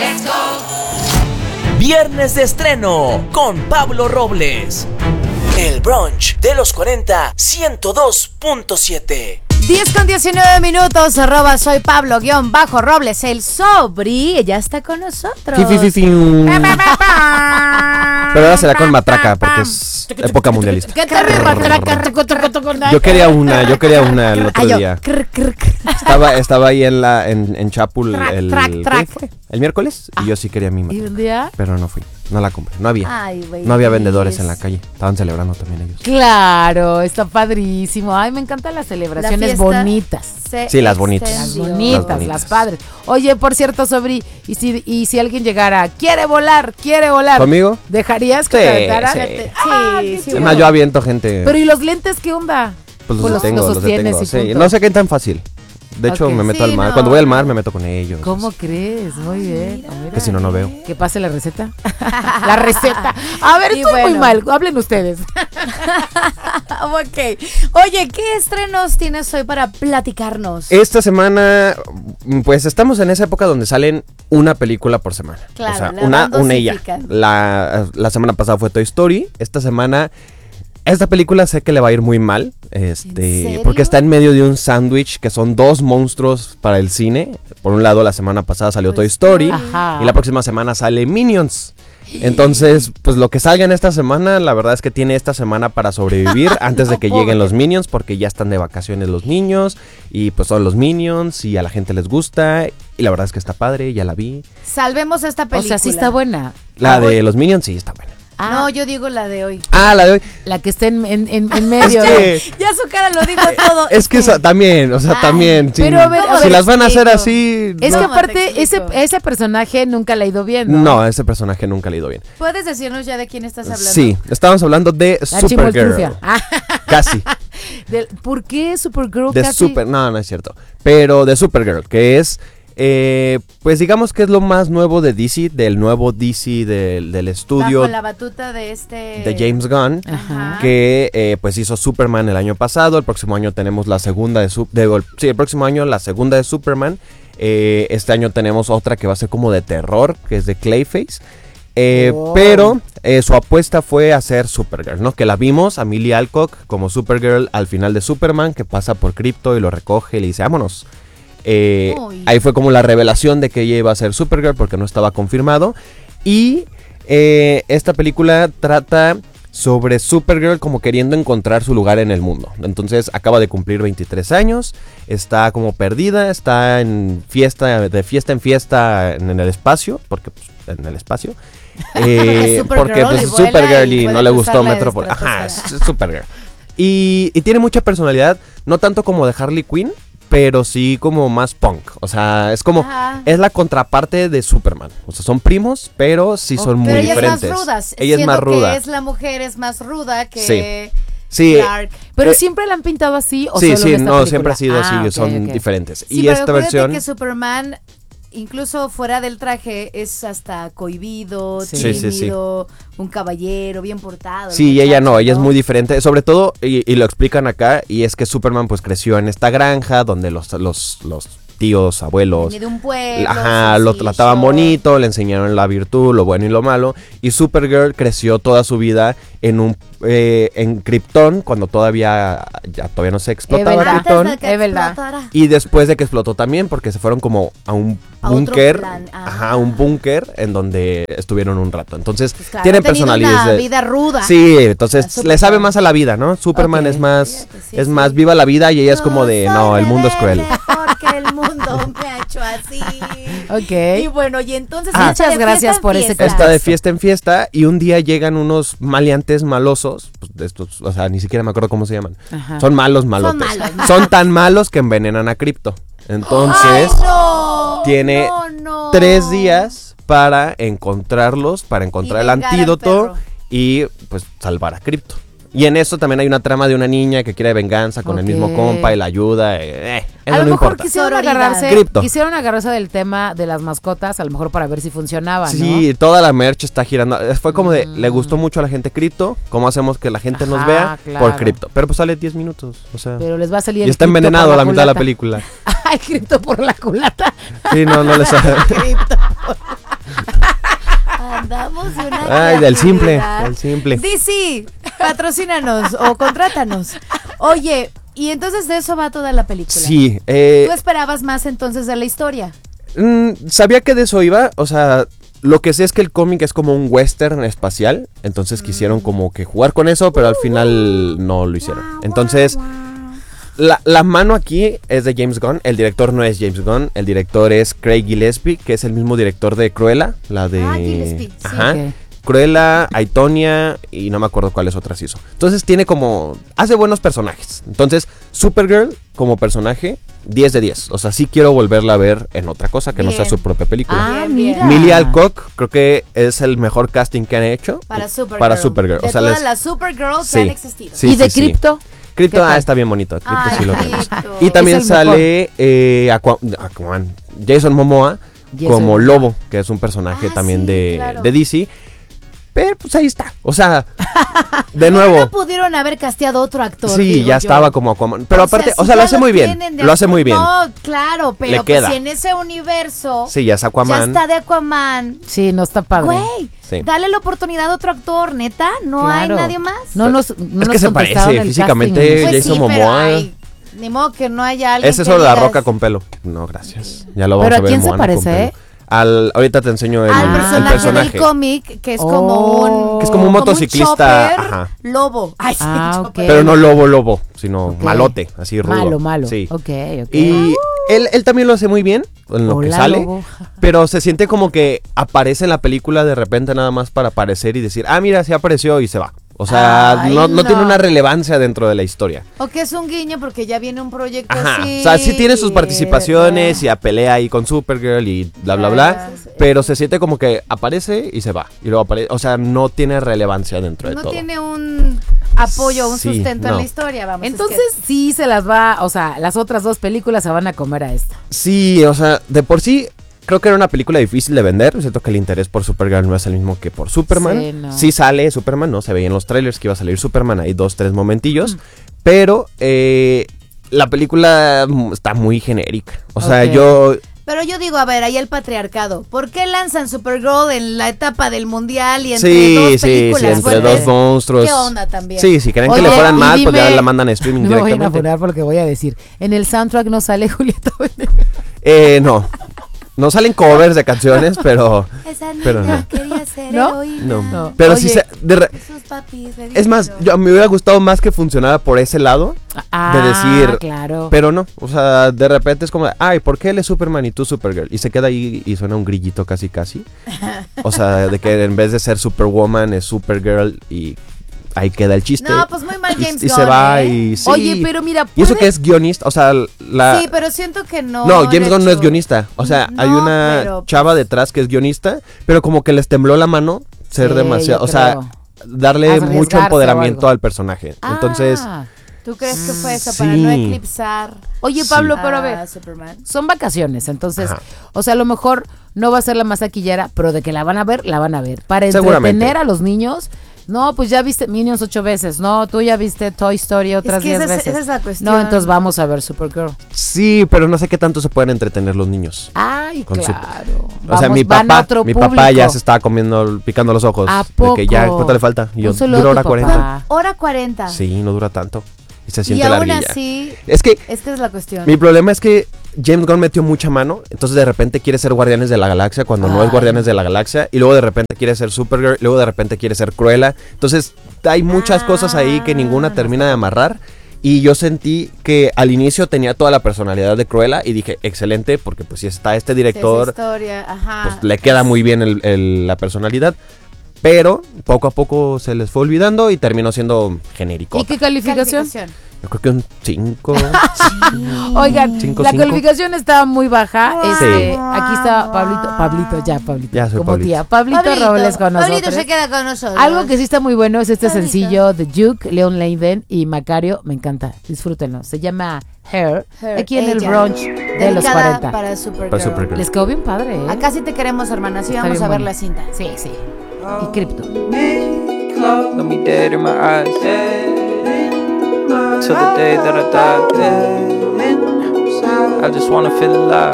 Let's go. Viernes de estreno con Pablo Robles. El brunch de los 40, 102.7. 10:19, @ soy Pablo_Robles, el Sobri, ya está con nosotros. Pero ahora será con matraca porque es época mundialista. ¿Qué tal mi matraca? Yo quería una el otro día. Estaba ahí en Chapul el miércoles y yo sí quería mi ¿Y matraca. un día? Pero no fui, no la compré, no había. Ay, güey. No había vendedores en la calle, estaban celebrando también ellos. Claro, está padrísimo. Ay, me encantan las celebraciones bonitas. Sí, las bonitas. Las bonitas, las padres. Oye, por cierto, Sobri, y si alguien llegara, quiere volar. ¿Conmigo? ¿Dejarías que Sí, te aventara? sí. Sí. Además, yo aviento gente. Pero ¿y los lentes qué onda? Pues los detengo. sostienes y Sí, punto. no sé qué tan fácil. De hecho, Ok. me meto Sí, al mar. no. Cuando voy al mar, me meto con ellos. ¿Cómo crees? Muy bien. Que si no, no veo. Que pase la receta. La receta. A ver, estoy muy mal. Hablen ustedes. Ok. Oye, ¿qué estrenos tienes hoy para platicarnos? Esta semana, pues estamos en esa época donde salen una película por semana. Claro, o sea, la una y ya. dosifican. La semana pasada fue Toy Story. Esta semana, esta película sé que le va a ir muy mal. serio? Porque está en medio de un sándwich que son dos monstruos para el cine. Por un lado, la semana pasada salió Toy Story. Ajá. Y la próxima semana sale Minions. Entonces, pues lo que salga en esta semana, la verdad es que tiene esta semana para sobrevivir antes de que lleguen los Minions, porque ya están de vacaciones los niños y pues son los Minions y a la gente les gusta y la verdad es que está padre, ya la vi. Salvemos esta O película. sea, sí está buena. La de los Minions sí está buena. No, yo digo la de hoy. Ah, la de hoy. La que está en medio. Es Ya su cara lo dijo todo. Es que también, o sea, también. Sí, pero a ver, si las van a hacer explico. así. Es no. que ¿Cómo te aparte, explico? ese personaje nunca le ha ido bien, ¿no? No, ese personaje nunca le ha ido bien. ¿Puedes decirnos ya de quién estás hablando? Sí, estábamos hablando de La Supergirl. chimoltrufia. Casi. ¿Por qué Supergirl De casi? no es cierto. Pero de Supergirl, que es, pues digamos que es lo más nuevo de DC, del nuevo DC del estudio Bajo la batuta de de James Gunn, Ajá. que pues hizo Superman el año pasado. El próximo año tenemos la segunda el próximo año la segunda de Superman. Este año tenemos otra que va a ser como de terror, que es de Clayface. Pero su apuesta fue hacer Supergirl, ¿no? Que la vimos a Millie Alcock como Supergirl al final de Superman, que pasa por Krypto y lo recoge y le dice, vámonos. Ahí fue como la revelación de que ella iba a ser Supergirl porque no estaba confirmado. Y esta película trata sobre Supergirl como queriendo encontrar su lugar en el mundo. Entonces acaba de cumplir 23 años, está como perdida, está de fiesta en fiesta en el espacio, porque pues, en el espacio. Porque pues, es Supergirl y no le gustó Metrópolis. Ajá, es Supergirl. Y tiene mucha personalidad, no tanto como de Harley Quinn, pero sí como más punk. O sea, es como, es la contraparte de Superman. O sea, son primos, pero sí son muy pero diferentes. Ella es más ruda. Ella es más ruda. Que es la mujer, es más ruda que Sí. Clark. ¿Pero siempre la han pintado así o Sí, solo en esta película? siempre ha sido así, ok, son ok. diferentes. Sí, Y pero esta acuérdate versión... que Superman, incluso fuera del traje, es hasta cohibido, Sí. tímido, un caballero, bien portado. Sí, y ella no, ella es muy diferente, sobre todo, y lo explican acá, y es que Superman pues creció en esta granja donde los tíos, abuelos, Venía de un pueblo, lo sencillo. trataban bonito, le enseñaron la virtud, lo bueno y lo malo, y Supergirl creció toda su vida en Krypton, cuando todavía no se explotaba verdad. Krypton, Antes de que Es verdad. explotara. y después de que explotó también, porque se fueron como a un A otro búnker, plan, un búnker en donde estuvieron un rato. Entonces, Pues claro, tienen ha tenido personalidades una de... vida ruda. Sí, entonces Supergirl. le sabe más a la vida, ¿no? Superman Ok. es más, Fíjate, sí, es sí. más viva la vida y ella es como de, no, el mundo es cruel. Mejor que el mundo me ha hecho así. Y Ok. bueno, y entonces Ah, está muchas de gracias fiesta en por ese fiesta. Está de fiesta en fiesta y un día llegan unos maleantes malosos, pues de estos, o sea, ni siquiera me acuerdo cómo se llaman. Ajá. Son malos malotes. malos. Son tan malos que envenenan a Krypto. Entonces, ¡Ay, no! tiene No. 3 días para encontrarlos, para encontrar Y el vengar al antídoto perro. y pues salvar a Krypto. Y en eso también hay una trama de una niña que quiere venganza con el mismo Ok. compa y la ayuda. Eso A lo no mejor importa. Sororidad. Krypto. quisieron agarrarse del tema de las mascotas, a lo mejor para ver si funcionaba, ¿no? Sí, toda la merch está girando. Fue como de, le gustó mucho a la gente Krypto. ¿Cómo hacemos que la gente nos Ajá, vea? claro. Por Krypto. Pero pues sale 10 minutos. O sea, Pero les va a salir y el está cripto envenenado por a la mitad de la culata. película. Ay, cripto por la culata. Sí, no le sale. Cripto. Ay, del simple, del simple. DC, patrocínanos o contrátanos. Oye, y entonces de eso va toda la película. Sí. ¿Tú esperabas más entonces de la historia? Sabía que de eso iba, o sea, lo que sé es que el cómic es como un western espacial, entonces quisieron como que jugar con eso, pero al final no lo hicieron. Entonces, la mano aquí es de James Gunn, el director no es James Gunn, el director es Craig Gillespie, que es el mismo director de Cruella, la de... Gillespie, sí. Ajá. Ok. Cruella, Aitonia y no me acuerdo cuáles otras hizo. Entonces tiene como... hace buenos personajes. Entonces, Supergirl como personaje, 10 de 10. O sea, sí quiero volverla a ver en otra cosa que no sea Bien. su propia película. Ah, Bien, bien. mira. Millie Alcock creo que es el mejor casting que han hecho Para Supergirl. Para Supergirl. De O sea, todas las Supergirls Sí. que han existido. Sí, ¿Y de sí. Crypto? Crypto, ¿Qué tal? está bien bonito. Crypto Ay, sí lo tenemos. Crypto. Y también Es el mejor. sale Aquaman, Jason Momoa Jason como Momoa. Lobo, que es un personaje también sí, de, claro. de DC. Pero pues ahí está. O sea, de No nuevo. pudieron haber casteado otro actor. Sí, digo ya yo. estaba como Aquaman. Pero aparte, o si sea, lo ya hace muy bien. tienen de Lo hace muy bien. No, claro, pero Le pues, queda. si en ese universo Sí, ya es ya Aquaman. está de Aquaman, Sí, no está padre. güey, Sí. dale la oportunidad a otro actor, neta, no Claro. hay nadie más. No nos Es que nos se contestaron parece el físicamente, casting. Pues Jason sí, pero, Momoa. ay, ni modo que no haya alguien. Ese es que solo la digas, roca con pelo. No, gracias. Ya lo vamos ¿Pero a a ver. quién se Moana con parece, pelo. Ahorita te enseño el, al el personaje, personaje. del cómic, que es Oh. como un... Que es como un motociclista, chopper ajá. lobo. Ay, sí, Ah, chopper. ok. Pero no lobo, sino Ok. malote, así rudo. Malo. Sí. Ok. Y él también lo hace muy bien en lo que Hola, sale, lobo. pero se siente como que aparece en la película de repente nada más para aparecer y decir, mira, sí apareció y se va. O sea, Ay, no no. tiene una relevancia dentro de la historia. O que es un guiño porque ya viene un proyecto Ajá. así. O sea, sí tiene sus participaciones y a pelea ahí con Supergirl y bla, bla, bla. Pero se siente como que aparece y se va. Y luego aparece. O sea, no tiene relevancia dentro de No todo. tiene un apoyo, un Sí, sustento en no. la historia, vamos. Entonces sí se las va, o sea, las otras dos películas se van a comer a esta. Sí, o sea, de por sí creo que era una película difícil de vender. Siento que el interés por Supergirl no es el mismo que por Superman. Sí, no. Sí sale Superman, ¿no? Se veía en los trailers que iba a salir Superman. Hay 2-3 momentillos. Pero la película está muy genérica. O sea, Ok. Pero yo digo, a ver, ahí el patriarcado. ¿Por qué lanzan Supergirl en la etapa del mundial y entre Sí, dos sí, películas? sí, entre fuertes? dos monstruos. ¿Qué onda también? Sí, si creen Oye, que le fueran y mal, pues ya dime- la mandan a streaming No me vayan a directamente. apurar porque voy a decir, en el soundtrack no sale Julieta Venegas. No. No salen covers de canciones, pero Esa niña Pero no. quería ser ¿No? heroína. no. Pero sí Oye. Sus papis le es más, dijeron. me hubiera gustado más que funcionara por ese lado. De decir, claro. Pero no, o sea, de repente es como, ay, ¿por qué él es Superman y tú Supergirl? Y se queda ahí y suena un grillito casi. O sea, de que en vez de ser Superwoman es Supergirl y ahí queda el chiste. No, pues muy mal James y Gunn, se va ¿eh? y sí. Oye, pero mira, Y eso puede- que es guionista, o sea, Sí, pero siento que no. No, James le Gunn no es echó- guionista. O sea, No, hay una pero, chava detrás que es guionista, pero como que les tembló la mano ser Sí, demasiado, yo o sea, creo. darle Arriesgarse mucho o empoderamiento algo. al personaje. Entonces, Ah. ¿Tú crees que fue eso para Sí. no eclipsar? Oye, Sí. Pablo, pero a a ver, Superman. son vacaciones, entonces, Ajá. o sea, a lo mejor no va a ser la más taquillera, pero de que la van a ver, la van a ver. Para Seguramente. entretener a los niños, no, pues ya viste Minions 8 veces, no, tú ya viste Toy Story otras que 10 esa es- veces. esa es la cuestión. No, entonces vamos a ver Supergirl. sí, pero no sé qué tanto se pueden entretener los niños. Ay, Con claro. O sea, Vamos, van a otro mi papá ya público. se estaba picando los ojos. ¿A De que ya, poco? ¿cuánto le falta? Y yo, Un solo dura hora tu 40. papá. Hora 40. Sí, no dura tanto. Y se Y siente aún larguilla. así, Es que esta es la cuestión. mi problema es que James Gunn metió mucha mano, entonces de repente quiere ser Guardianes de la Galaxia cuando no es Ay. Guardianes de la Galaxia, y luego de repente quiere ser Supergirl, y luego de repente quiere ser Cruella. Entonces hay muchas cosas ahí que ninguna termina de amarrar. Y yo sentí que al inicio tenía toda la personalidad de Cruella y dije, excelente, porque pues si está este Esa director, historia, ajá. pues le queda muy bien la personalidad. Pero poco a poco se les fue olvidando y terminó siendo genérico. ¿Y qué calificación? Yo creo que un 5. Oigan, Cinco, la cinco. calificación está muy baja. Sí. Aquí está Pablito. Ya soy como Pablito. tía. Pablito Robles con nosotros. Pablito se queda con nosotros. Algo que sí está muy bueno es este Pablito. sencillo de Duke, Leon Leiden y Macario. Me encanta, disfrútenlo. Se llama Hair, Her, aquí en el ella. brunch de los Dedicada 40. para Supergirl. Para Supergirl. Les quedó bien padre, ¿eh? Acá sí te queremos, hermana. Sí, Está vamos bien a ver bueno. la cinta. Sí, sí. Y Crypto. Got me dead in my eyes. Till the day that I die. I just wanna feel alive.